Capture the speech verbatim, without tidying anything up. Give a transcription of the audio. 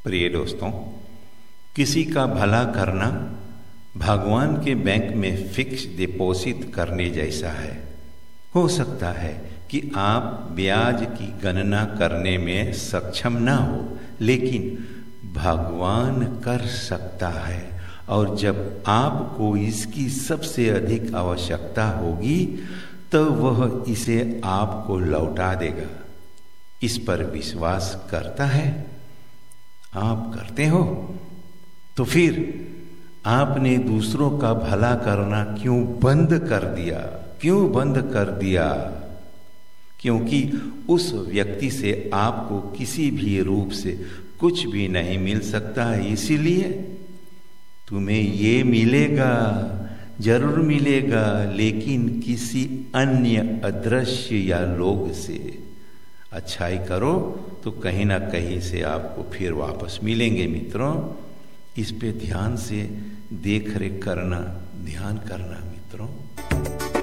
प्रिय दोस्तों, किसी का भला करना भगवान के बैंक में फिक्स डिपॉजिट करने जैसा है। हो सकता है कि आप ब्याज की गणना करने में सक्षम ना हो, लेकिन भगवान कर सकता है, और जब आपको इसकी सबसे अधिक आवश्यकता होगी तो वह इसे आपको लौटा देगा। इस पर विश्वास करता है? आप करते हो? तो फिर आपने दूसरों का भला करना क्यों बंद कर दिया? क्यों बंद कर दिया? क्योंकि उस व्यक्ति से आपको किसी भी रूप से कुछ भी नहीं मिल सकता है। इसीलिए तुम्हें ये मिलेगा, जरूर मिलेगा, लेकिन किसी अन्य अदृश्य या लोग से। अच्छाई करो तो कहीं ना कहीं से आपको फिर वापस मिलेंगे। मित्रों, इस पे ध्यान से देख रेख करना, ध्यान करना मित्रों।